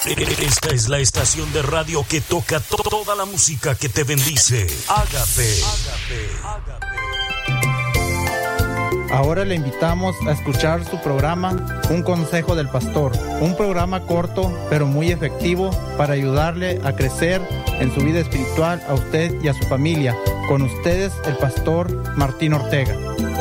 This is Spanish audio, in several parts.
Esta es la estación de radio que toca toda la música que te bendice. Ágape. Ahora le invitamos a escuchar su programa Un Consejo del Pastor, un programa corto pero muy efectivo para ayudarle a crecer en su vida espiritual a usted y a su familia. Con ustedes, el pastor Martín Ortega.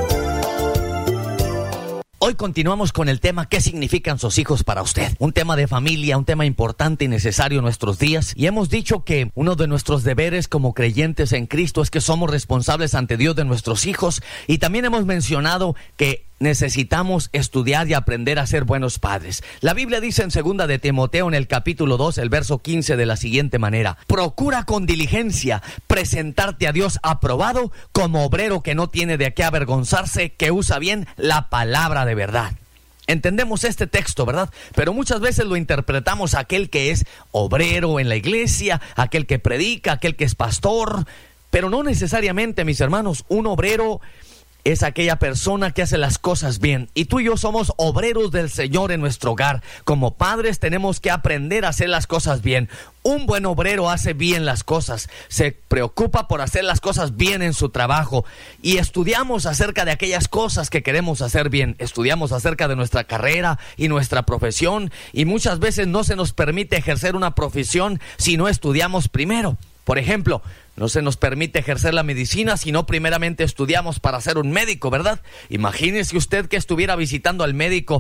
Hoy continuamos con el tema ¿qué significan sus hijos para usted? Un tema de familia, un tema importante y necesario en nuestros días. Y hemos dicho que uno de nuestros deberes como creyentes en Cristo es que somos responsables ante Dios de nuestros hijos. Y también hemos mencionado que necesitamos estudiar y aprender a ser buenos padres. La Biblia dice en 2 de Timoteo, en el capítulo 2, el verso 15, de la siguiente manera: procura con diligencia presentarte a Dios aprobado como obrero que no tiene de qué avergonzarse, que usa bien la palabra de verdad. Entendemos este texto, ¿verdad? Pero muchas veces lo interpretamos a aquel que es obrero en la iglesia, aquel que predica, aquel que es pastor. Pero no necesariamente, mis hermanos. Un obrero es aquella persona que hace las cosas bien. Y tú y yo somos obreros del Señor en nuestro hogar. Como padres tenemos que aprender a hacer las cosas bien. Un buen obrero hace bien las cosas, se preocupa por hacer las cosas bien en su trabajo. Y estudiamos acerca de aquellas cosas que queremos hacer bien. Estudiamos acerca de nuestra carrera y nuestra profesión. Y muchas veces no se nos permite ejercer una profesión si no estudiamos primero. Por ejemplo, no se nos permite ejercer la medicina si no primeramente estudiamos para ser un médico, ¿verdad? Imagínese usted que estuviera visitando al médico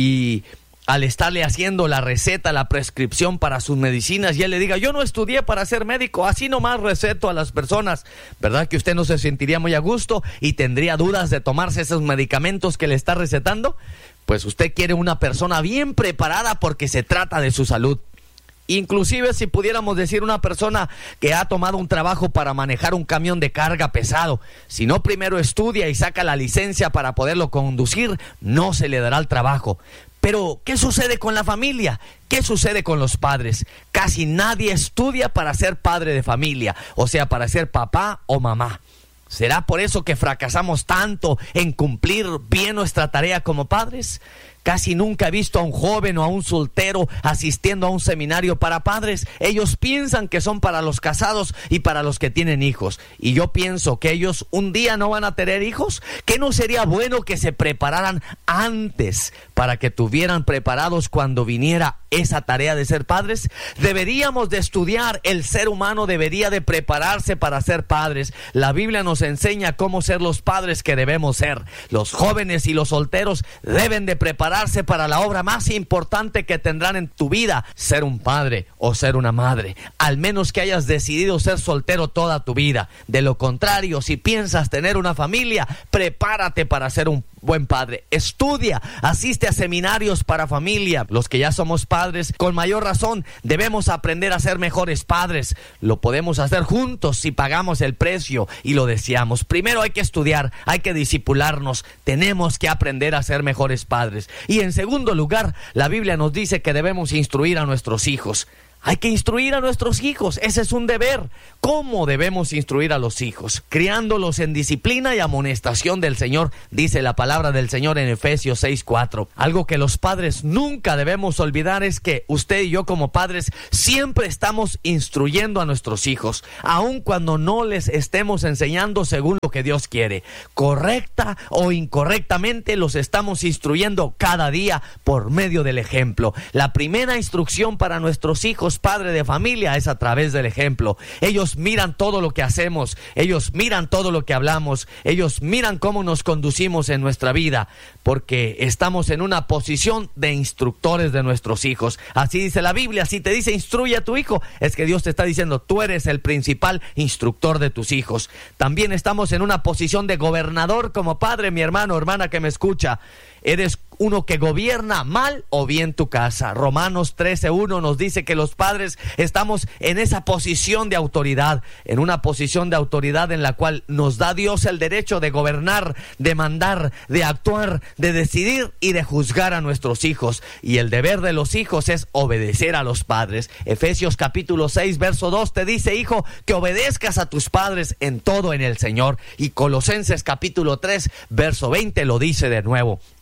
y al estarle haciendo la receta, la prescripción para sus medicinas, y él le diga: yo no estudié para ser médico, así nomás receto a las personas. ¿Verdad que usted no se sentiría muy a gusto y tendría dudas de tomarse esos medicamentos que le está recetando? Pues usted quiere una persona bien preparada porque se trata de su salud. Inclusive si pudiéramos decir una persona que ha tomado un trabajo para manejar un camión de carga pesado, si no primero estudia y saca la licencia para poderlo conducir, no se le dará el trabajo. Pero, ¿qué sucede con la familia? ¿Qué sucede con los padres? Casi nadie estudia para ser padre de familia, o sea, para ser papá o mamá. ¿Será por eso que fracasamos tanto en cumplir bien nuestra tarea como padres? Casi nunca he visto a un joven o a un soltero asistiendo a un seminario para padres. Ellos piensan que son para los casados y para los que tienen hijos. Y yo pienso que ellos un día no van a tener hijos. ¿Qué no sería bueno que se prepararan antes para que tuvieran preparados cuando viniera esa tarea de ser padres? Deberíamos de estudiar. El ser humano debería de prepararse para ser padres. La Biblia nos enseña cómo ser los padres que debemos ser. Los jóvenes y los solteros deben de prepararse para la obra más importante que tendrán en tu vida: ser un padre o ser una madre. Al menos que hayas decidido ser soltero toda tu vida. De lo contrario, si piensas tener una familia, prepárate para ser un buen padre. Estudia, asiste a seminarios para familia. Los que ya somos padres, con mayor razón, debemos aprender a ser mejores padres. Lo podemos hacer juntos si pagamos el precio y lo deseamos. Primero hay que estudiar, hay que discipularnos. Tenemos que aprender a ser mejores padres. Y en segundo lugar, la Biblia nos dice que debemos instruir a nuestros hijos. Hay que instruir a nuestros hijos, ese es un deber. ¿Cómo debemos instruir a los hijos? Criándolos en disciplina y amonestación del Señor, dice la palabra del Señor en Efesios 6:4. Algo que los padres nunca debemos olvidar es que usted y yo como padres siempre estamos instruyendo a nuestros hijos, aun cuando no les estemos enseñando según lo que Dios quiere. Correcta o incorrectamente, los estamos instruyendo cada día por medio del ejemplo. La primera instrucción para nuestros hijos, padre de familia, es a través del ejemplo. Ellos miran todo lo que hacemos, ellos miran todo lo que hablamos, ellos miran cómo nos conducimos en nuestra vida, porque estamos en una posición de instructores de nuestros hijos. Así dice la Biblia. Si te dice instruye a tu hijo, es que Dios te está diciendo: tú eres el principal instructor de tus hijos. También estamos en una posición de gobernador como padre, mi hermano, hermana que me escucha. Eres uno que gobierna mal o bien tu casa. Romanos 13:1 nos dice que los padres estamos en esa posición de autoridad, en una posición de autoridad en la cual nos da Dios el derecho de gobernar, de mandar, de actuar, de decidir y de juzgar a nuestros hijos. Y el deber de los hijos es obedecer a los padres. Efesios capítulo 6 verso 2 te dice: hijo, que obedezcas a tus padres en todo en el Señor. Y Colosenses capítulo 3 verso 20 lo dice de nuevo: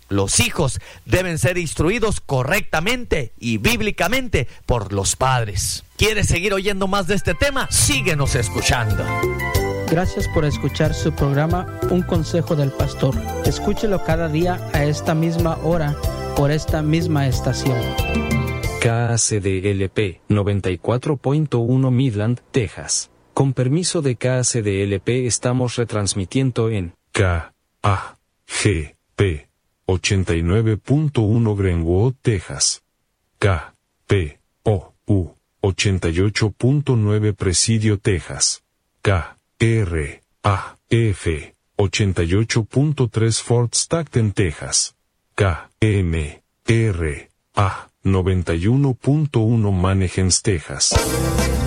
Los hijos deben ser instruidos correctamente y bíblicamente por los padres. ¿Quieres seguir oyendo más de este tema? Síguenos escuchando. Gracias por escuchar su programa Un Consejo del Pastor. Escúchelo cada día a esta misma hora por esta misma estación. KACDLP 94.1 Midland, Texas. Con permiso de KACDLP estamos retransmitiendo en KAGP 89.1 Greenwood, Texas. KPOU 88.9 Presidio, Texas. KRAF 88.3 Fort Stockton, Texas. KMRA 91.1 Mannheim, Texas.